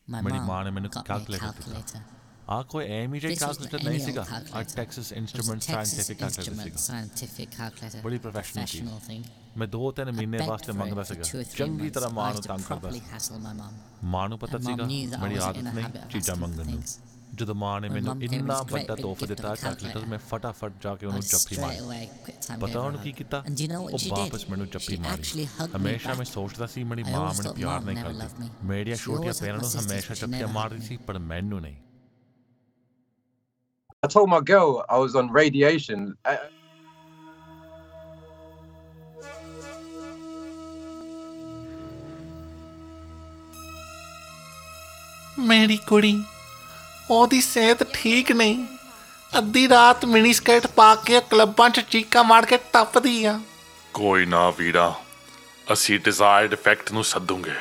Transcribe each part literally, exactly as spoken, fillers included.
My मेरी mom माँ ने मैंने got me a कैलकुलेटर दिया calculator. आ कोई M J This wasn't calculator any नहीं old सीगा आ calculator. Texas It was a instrument Texas scientific calculator Instrument सीगा scientific calculator. बड़ी प्रोफेशनल चीज Professional thing. मैं दो तीन I महीने begged वास्ते for मंगदा it for सीगा two or three चंगी months. तरह I माँ used ਨੂੰ to ਤੰਗ ਕਰਦਾ properly C hassle my mom. ਮਾਂ ਨੂੰ ਪਤਾ And ਸੀਗਾ mom knew that I ਮੇਰੀ wasn't ਆਦਤ in a ਨਹੀਂ habit of ਚੀਜ਼ਾਂ asking for ਮੰਗਣ ਨੂੰ things. ਜਦੋਂ ਮਾਂ ਨੇ When ਮੈਨੂੰ mum gave me ਇੰਨਾ this great ਵੱਡਾ big ਤੋਹਫਾ gift of ਦਿੱਤਾ a ਕੈਲਕੁਲੇਟਰ calculator, ਮੈਂ ਫਟਾਫਟ ਜਾ ਕੇ I ਉਹਨੂੰ just ਜੱਫੀ straight ਮਾਰੀ away, quick time, gave ਪਤਾ her a ਉਹਨੂੰ ਕੀ hug. ਕੀਤਾ And do you know ਉਹ what she ਵਾਪਸ did? ਮੈਨੂੰ ਜੱਫੀ She ਮਾਰੀ actually hugged me ਹਮੇਸ਼ਾ ਮੈਂ back. ਸੋਚਦਾ ਸੀ ਮੇਰੀ I ਮਾਂ always ਮੈਨੂੰ thought ਪਿਆਰ mom ਨਹੀਂ never loved ਕਰਦੀ me. ਮੇਰੀਆਂ She ਛੋਟੀਆਂ always hugged ਭੈਣਾਂ my ਨੂੰ sisters, ਹਮੇਸ਼ਾ but she ਜੱਫੀਆਂ never hugged ਮਾਰਦੀ me. ਸੀ ਪਰ ਮੈਨੂੰ ਨਹੀਂ I told my girl I was on radiation. I, ਮੇਰੀ ਕੁੜੀ ਉਹਦੀ ਸਿਹਤ ਠੀਕ ਨਹੀਂ ਅੱਧੀ ਰਾਤ ਮਿਨੀ ਸਕਰਟ ਪਾ ਕੇ ਕਲੱਬਾਂ 'ਚ ਚੀਕਾਂ ਮਾਰ ਕੇ ਟੱਪਦੀ ਆ ਕੋਈ ਨਾ ਵੀਰਾ ਅਸੀਂ ਡਿਜ਼ਾਇਰਡ ਇਫੈਕਟ ਨੂੰ ਸੱਦੂਗੇ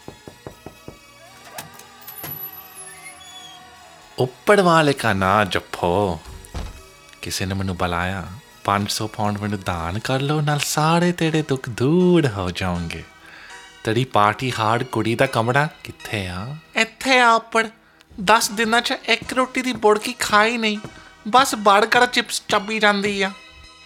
ਉੱਪਰ ਵਾਲੇ ਕਾ ਨਾ ਜੱਫੋ ਕਿਸੇ ਨੇ ਮੈਨੂੰ ਬੁਲਾਇਆ ਪੰਜ ਸੌ ਪਾਉਂਡ ਮੈਨੂੰ ਦਾਨ ਕਰ ਲਓ ਨਾਲ ਸਾਰੇ ਤੇਰੇ ਦੁੱਖ ਦੂਰ ਹੋ ਜਾਣਗੇ ਤੇਰੀ ਪਾਰਟੀ ਹਾਰਡ ਕੁੜੀ ਦਾ ਕਮਰਾ ਕਿੱਥੇ ਆ ਇੱਥੇ ਆ ਉੱਪਰ ਦਸ ਦਿਨਾਂ 'ਚ ਇੱਕ ਰੋਟੀ ਦੀ ਬੁੜਕੀ ਖਾਈ ਨਹੀਂ ਬਸ ਬਰਗਰ ਚਿਪਸ ਚੱਬੀ ਜਾਂਦੀ ਆ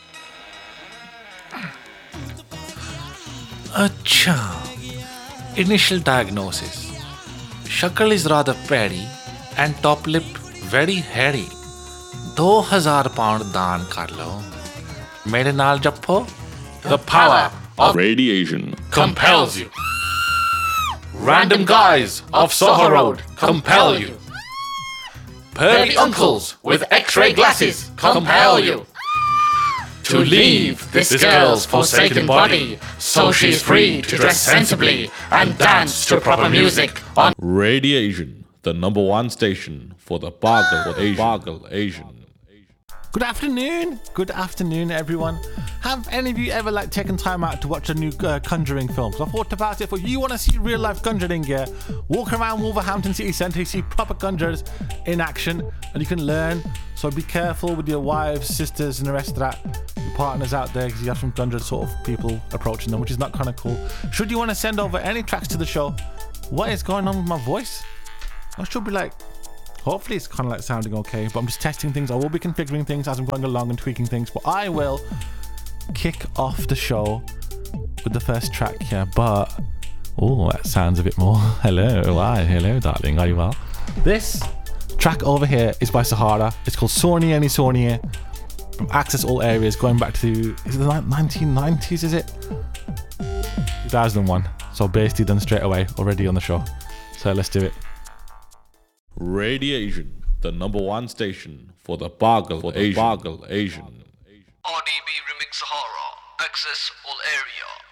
ਅੱਛਾ ਇਨੀਸ਼ੀਅਲ ਡਾਇਗਨੋਸਿਸ ਸ਼ਕਲ ਇਜ਼ ਰਾਦਰ ਪੈਰੀ and top lip very Harry ਦੋ ਹਜ਼ਾਰ ਪਾਉਂਡ ਦਾਨ ਕਰ ਲਓ ਮੇਰੇ ਨਾਲ ਜੱਫੋ The power of radiation compels you. Random guys of Soho Road compel you. Pervy uncles with X-ray glasses compel you to leave this girl's forsaken body so she's free to dress sensibly and dance to proper music on Radiation, the number one station for the Bargle Asian. Bargle Asian. Good afternoon, good afternoon, everyone. Have any of you ever like taken time out to watch a new uh, Conjuring film? So I thought about it. For you want to see real life Conjuring, yeah? Walk around Wolverhampton City Centre, you see proper conjurers in action, and you can learn. So be careful with your wives, sisters, and the rest of that. Your partners out there, because you have some conjured sort of people approaching them, which is not kind of cool. Should you want to send over any tracks to the show, what is going on with my voice? I should be like. Hopefully it's kind of like sounding okay, but I'm just testing things. I will be configuring things as I'm going along and tweaking things, but I will kick off the show with the first track here. But oh, that sounds a bit more. Hello, hi, hello, darling. Are you well? This track over here is by Sahara. It's called Sornia Any Sornia from Access All Areas, going back to is it the nineteen nineties? Is it two thousand one? So basically done straight away already on the show. So let's do it. Radiation, the number one station for the Bargle for the Asian. Bargle Asian. R D B Remix Sahara. Access all area.